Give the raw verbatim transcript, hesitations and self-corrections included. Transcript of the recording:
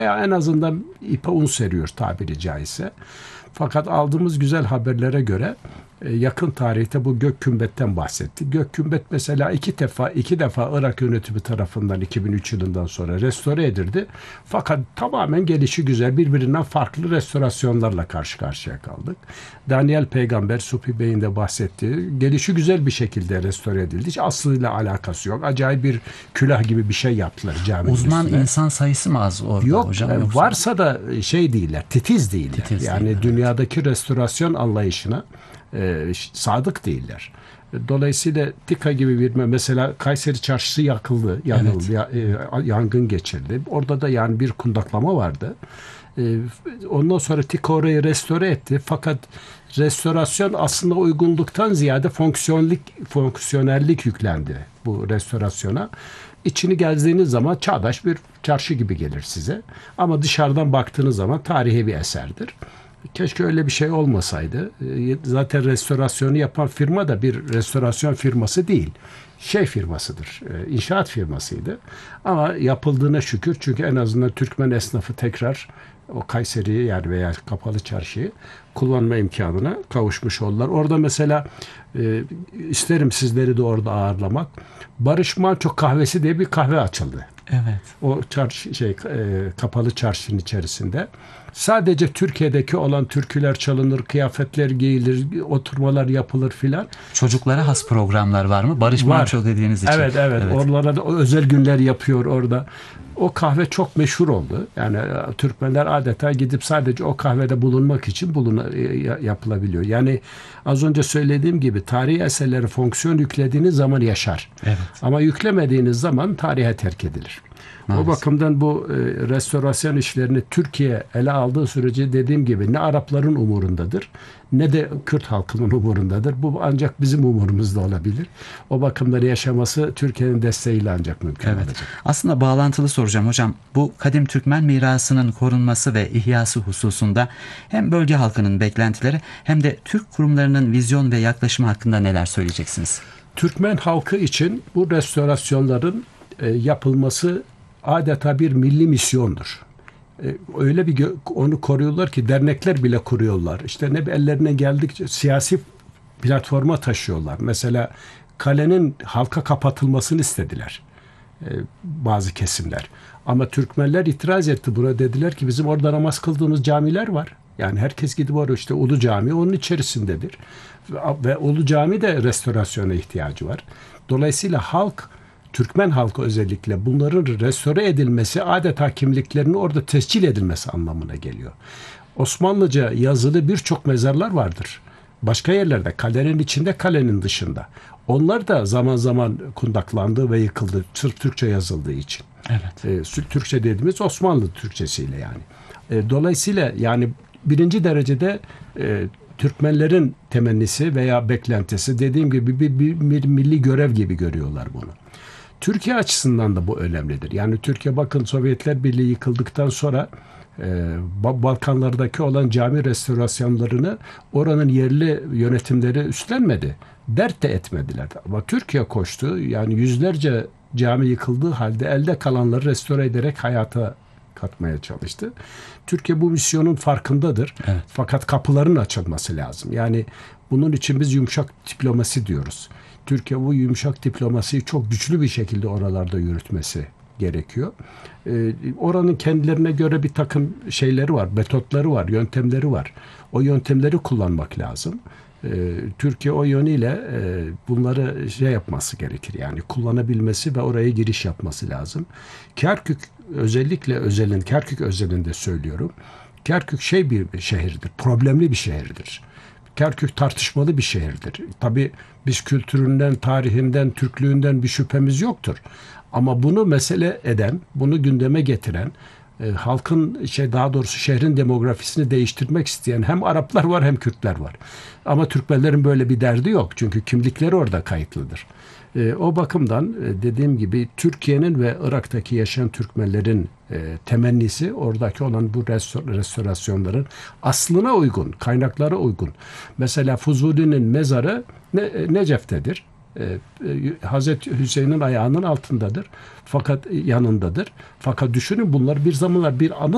veya en azından ipe un seriyor tabiri caizse. Fakat aldığımız güzel haberlere göre yakın tarihte bu gök kümbetten bahsetti. Gök kümbet mesela iki defa iki defa Irak yönetimi tarafından iki bin üç yılından sonra restore edildi. Fakat tamamen gelişi güzel birbirinden farklı restorasyonlarla karşı karşıya kaldık. Daniel Peygamber Supi Bey'in de bahsettiği gelişi güzel bir şekilde restore edildi. Hiç aslıyla alakası yok. Acayip bir külah gibi bir şey yaptılar caminin Uzman üstüne. insan sayısı mı az orada Yok, hocam? Yoksa? Varsa da şey değiller, titiz değiller. Titiz yani değil, dünyadaki restorasyon anlayışına e, sadık değiller. Dolayısıyla Tika gibi bir mesela Kayseri Çarşısı yakıldı, yanıldı, evet. ya, e, yangın geçirdi. Orada da yani bir kundaklama vardı. E, ondan sonra Tika orayı restore etti. Fakat restorasyon aslında uygunluktan ziyade fonksiyonellik, fonksiyonellik yüklendi bu restorasyona. İçini gezdiğiniz zaman çağdaş bir çarşı gibi gelir size. Ama dışarıdan baktığınız zaman tarihi bir eserdir. Keşke öyle bir şey olmasaydı. Zaten restorasyonu yapan firma da bir restorasyon firması değil. Şey firmasıdır, inşaat firmasıydı. Ama yapıldığına şükür, çünkü en azından Türkmen esnafı tekrar o Kayseri'yi yani veya Kapalı Çarşı'yı kullanma imkanına kavuşmuş oldular. Orada mesela e, isterim sizleri de orada ağırlamak. Barış Manço kahvesi diye bir kahve açıldı. Evet. O çarşı şey e, Kapalı Çarşı'nın içerisinde. Sadece Türkiye'deki olan türküler çalınır, kıyafetler giyilir, oturmalar yapılır filan. Çocuklara has programlar var mı? Barış Var. Manço dediğiniz için. Evet, evet. evet. Oralara da özel günler yapıyor orada. O kahve çok meşhur oldu. Yani Türkmenler adeta gidip sadece o kahvede bulunmak için bulun yapılabiliyor. Yani az önce söylediğim gibi tarihi eserleri fonksiyon yüklediğiniz zaman yaşar. Evet. Ama yüklemediğiniz zaman tarihe terk edilir. Maalesef. O bakımdan bu e, restorasyon işlerini Türkiye ele aldığı sürece dediğim gibi ne Arapların umurundadır ne de Kürt halkının umurundadır. Bu ancak bizim umurumuzda olabilir. O bakımları yaşaması Türkiye'nin desteğiyle ancak mümkün evet. olacak. Aslında bağlantılı soracağım hocam. Bu kadim Türkmen mirasının korunması ve ihyası hususunda hem bölge halkının beklentileri hem de Türk kurumlarının vizyon ve yaklaşımı hakkında neler söyleyeceksiniz? Türkmen halkı için bu restorasyonların e, yapılması adeta bir milli misyondur. E, öyle bir onu koruyorlar ki dernekler bile kuruyorlar. İşte ne ellerine geldikçe siyasi platforma taşıyorlar. Mesela kalenin halka kapatılmasını istediler e, bazı kesimler. Ama Türkmenler itiraz etti buna. Dediler ki bizim orada namaz kıldığımız camiler var. Yani herkes gidip oraya, işte Ulu Cami onun içerisindedir. Ve Ulu Cami de restorasyona ihtiyacı var. Dolayısıyla halk, Türkmen halkı özellikle bunların restore edilmesi adeta kimliklerinin orada tescil edilmesi anlamına geliyor. Osmanlıca yazılı birçok mezarlar vardır. Başka yerlerde, kalenin içinde, kalenin dışında. Onlar da zaman zaman kundaklandı ve yıkıldı. Sırf Türkçe yazıldığı için. Evet. E, Türkçe dediğimiz Osmanlı Türkçesiyle yani. E, dolayısıyla yani birinci derecede e, Türkmenlerin temennisi veya beklentisi, dediğim gibi bir, bir, bir milli görev gibi görüyorlar bunu. Türkiye açısından da bu önemlidir. Yani Türkiye, bakın, Sovyetler Birliği yıkıldıktan sonra e, Balkanlardaki olan cami restorasyonlarını oranın yerli yönetimleri üstlenmedi. Dert de etmediler. Ama Türkiye koştu. Yani yüzlerce cami yıkıldığı halde elde kalanları restore ederek hayata katmaya çalıştı. Türkiye bu misyonun farkındadır. Evet. Fakat kapıların açılması lazım. Yani bunun için biz yumuşak diplomasi diyoruz. Türkiye bu yumuşak diplomasiyi çok güçlü bir şekilde oralarda yürütmesi gerekiyor. Ee, oranın kendilerine göre bir takım şeyleri var, metotları var, yöntemleri var. O yöntemleri kullanmak lazım. Ee, Türkiye o yönüyle e, bunları şey yapması gerekir. Yani kullanabilmesi ve oraya giriş yapması lazım. Kerkük özellikle özelinde, Kerkük özelinde söylüyorum. Kerkük şey bir şehirdir, problemli bir şehirdir. Kerkük tartışmalı bir şehirdir. Tabii biz kültüründen, tarihinden, Türklüğünden bir şüphemiz yoktur. Ama bunu mesele eden, bunu gündeme getiren, e, halkın şey daha doğrusu şehrin demografisini değiştirmek isteyen hem Araplar var hem Kürtler var. Ama Türkmenlerin böyle bir derdi yok. Çünkü kimlikleri orada kayıtlıdır. E, o bakımdan e, dediğim gibi Türkiye'nin ve Irak'taki yaşayan Türkmenlerin e, temennisi oradaki olan bu restor- restorasyonların aslına uygun, kaynaklara uygun. Mesela Fuzuli'nin mezarı ne, Necef'tedir. E, e, Hazreti Hüseyin'in ayağının altındadır. Fakat yanındadır. Fakat düşünün, bunlar bir zamanlar bir anıt